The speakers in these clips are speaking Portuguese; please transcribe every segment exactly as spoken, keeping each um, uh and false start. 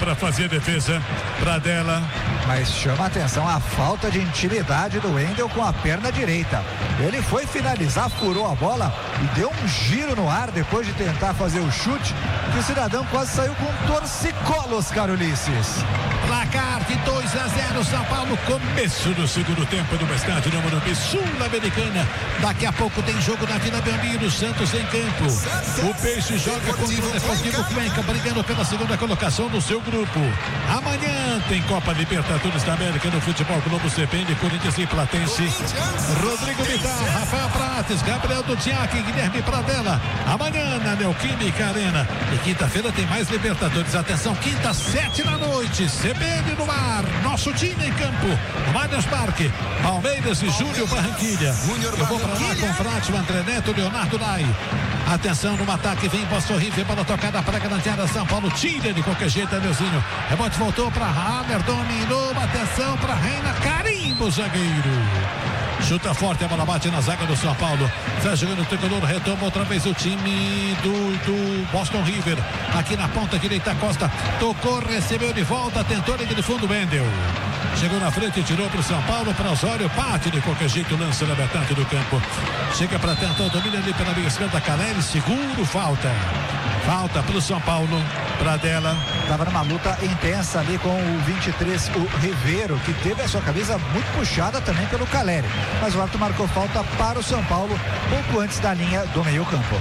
para fazer a defesa. Pradella. Mas chama a atenção a falta de intimidade do Wendel com a perna direita. Ele foi finalizar, furou a bola e deu um giro no ar depois de tentar fazer o chute, que o cidadão quase saiu com um torcicolo, Oscar Ulisses. Placar de dois a zero, São Paulo, começo do segundo tempo do estádio do Morumbi, Sul-Americana. Daqui a pouco tem jogo na Vila Belmiro, Santos em campo. O Peixe joga contra o Deportivo Cuenca, brigando pela segunda colocação do seu grupo. Amanhã tem Copa Libertadores da América no Futebol Globo C P N, Corinthians e Platense. Rodrigo Vital, Rafael Prates, Gabriel Dudiak, Guilherme Pradella. Amanhã na Neoquímica Arena. E quinta-feira tem mais Libertadores. Atenção, quinta, sete da noite. C B N no ar. Nosso time em campo. No Allianz Parque. Palmeiras e Júnior Barranquilha. Eu vou pra lá com Fratio, André Neto, Leonardo Nai. Atenção no ataque, vem Boston River, bola tocada para garantir a São Paulo, tira de qualquer jeito, Adeuzinho. Rebote voltou para Hammer, dominou, atenção para Reina, carimbo, zagueiro. Chuta forte, a bola bate na zaga do São Paulo. Sai jogando o tricolor, retoma outra vez o time do, do Boston River. Aqui na ponta direita, Costa tocou, recebeu de volta, tentou linha de fundo, Wendel. Chegou na frente, tirou para o São Paulo, para Osório, bate de qualquer jeito, lança na metade do campo. Chega para tentar o domínio ali pela meia esquerda, Caleri, seguro, falta. Falta para o São Paulo, Pradella. Estava numa luta intensa ali com o vinte e três, o Rivero, que teve a sua camisa muito puxada também pelo Caleri. Mas o árbitro marcou falta para o São Paulo, pouco antes da linha do meio campo.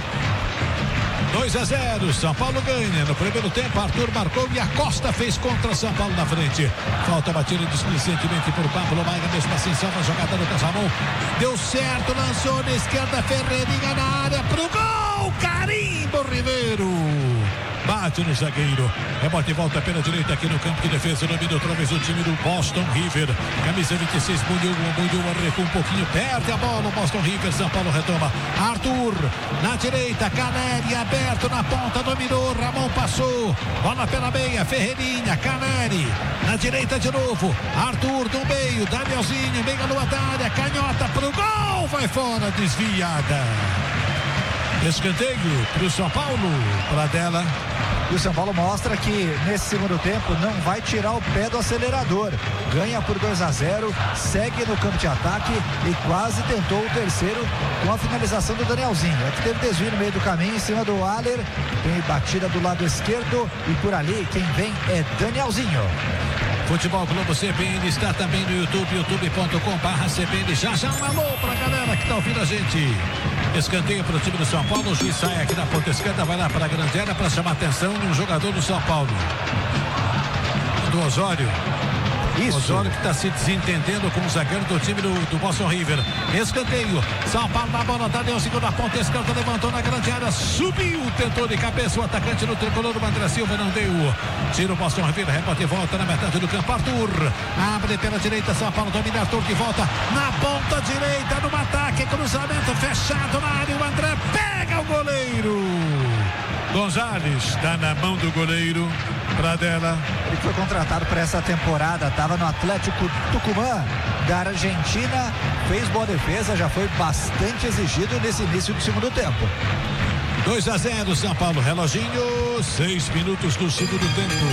dois a zero, São Paulo ganha. No primeiro tempo, Arthur marcou e a Costa fez contra São Paulo na frente. Falta batida displicentemente por Pablo Maia, mesmo assim, salva a jogada do Casamon. Deu certo, lançou na esquerda, Ferreirinha na área, pro gol, carimbo, Ribeiro. Bate no zagueiro, rebote e volta pela direita aqui no campo de defesa, domina outra vez o time do Boston River, camisa vinte e seis, Mundial, Mundial recua um pouquinho, perde a bola o Boston River, São Paulo retoma, Arthur na direita, Caleri aberto na ponta, dominou, Ramon passou, bola pela meia, Ferreirinha, Caleri na direita de novo, Arthur do meio, Danielzinho, meia lua da área, canhota pro gol, vai fora, desviada. Escanteio para o São Paulo, Pradella. E o São Paulo mostra que nesse segundo tempo não vai tirar o pé do acelerador. Ganha por dois a zero, segue no campo de ataque e quase tentou o terceiro com a finalização do Danielzinho. Aqui teve desvio no meio do caminho em cima do Aller, tem batida do lado esquerdo e por ali quem vem é Danielzinho. Futebol Globo C B N está também no YouTube, youtube ponto com barra C B N. Já já um alô pra galera que tá ouvindo a gente. Escanteio para o time do São Paulo, o juiz sai aqui na ponta esquerda, vai lá para a grande área para chamar atenção de um jogador do São Paulo. Do Osório. Isso. Osório que está se desentendendo com o zagueiro do time do, do Boston River. Escanteio, São Paulo na bola, Tadeu segunda ponta esquerda, levantou na grande área, subiu, tentou de cabeça o atacante no tricolor, o André Silva não deu. Tira o Boston River, rebote e volta na metade do campo, Arthur abre pela direita, São Paulo domina, Arthur de volta na ponta direita, no ataque, cruzamento fechado na área, o André pega o goleiro. Gonzalez está na mão do goleiro, Pradella. Ele foi contratado para essa temporada, estava no Atlético Tucumã da Argentina, fez boa defesa, já foi bastante exigido nesse início do segundo tempo. dois a zero, São Paulo, reloginho, seis minutos do segundo tempo.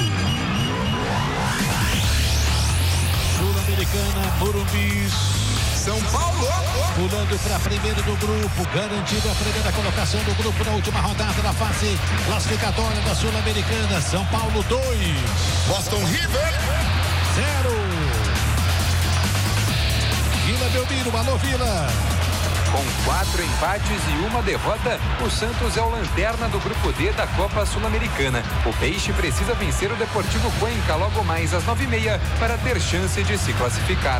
Sul-Americana, Morumbi. São Paulo pulando para primeiro do grupo, garantido a primeira colocação do grupo na última rodada da fase classificatória da Sul-Americana. São Paulo dois, Boston River zero. Vila Belmiro, alô Vila. Com quatro empates e uma derrota, o Santos é o lanterna do grupo D da Copa Sul-Americana. O Peixe precisa vencer o Deportivo Cuenca logo mais às nove e meia para ter chance de se classificar.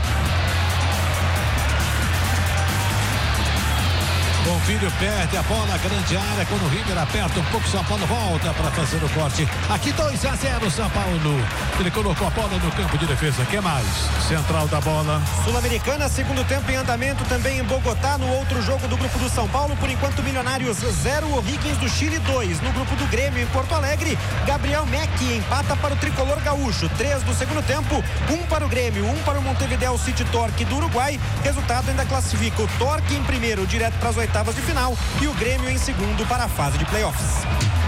Bonfilho perde a bola, grande área, quando o River aperta um pouco, São Paulo volta para fazer o corte. Aqui dois a zero, São Paulo. Ele colocou a bola no campo de defesa. Que mais? Central da bola. Sul-Americana, segundo tempo em andamento também em Bogotá, no outro jogo do grupo do São Paulo. Por enquanto, Milionários zero, O'Higgins do Chile dois. No grupo do Grêmio em Porto Alegre, Gabriel Mecchi empata para o tricolor gaúcho. três do segundo tempo, um para o Grêmio, um para o Montevideo City Torque do Uruguai. Resultado ainda classifica o Torque em primeiro, direto para as oitavas de final, e o Grêmio em segundo para a fase de playoffs.